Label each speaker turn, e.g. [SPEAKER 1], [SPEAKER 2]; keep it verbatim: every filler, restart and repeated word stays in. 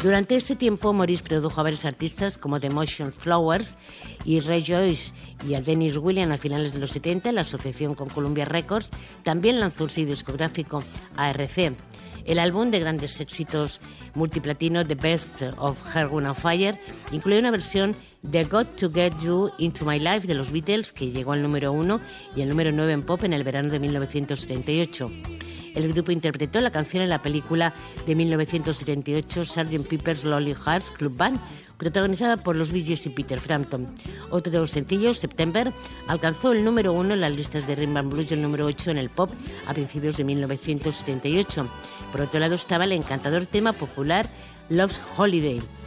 [SPEAKER 1] Durante este tiempo, Morris produjo a varios artistas como The Motion Flowers y Ray Joyce y a Dennis Williams a finales de los setenta. En la asociación con Columbia Records también lanzó un sello discográfico, A R C. El álbum de grandes éxitos multiplatino The Best of Earth, Wind and Fire incluye una versión de Got to Get You Into My Life de los Beatles, que llegó al número uno y al número nueve en pop en el verano de mil novecientos setenta y ocho. El grupo interpretó la canción en la película de mil novecientos setenta y ocho sergeant Pepper's Lonely Hearts Club Band, protagonizada por los Bee Gees y Peter Frampton. Otro de los sencillos, September, alcanzó el número uno en las listas de Rhythm and Blues y el número ocho en el pop a principios de mil novecientos setenta y ocho. Por otro lado estaba el encantador tema popular Love's Holiday.